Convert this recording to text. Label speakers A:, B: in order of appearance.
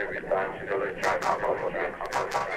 A: every time she does a track, I go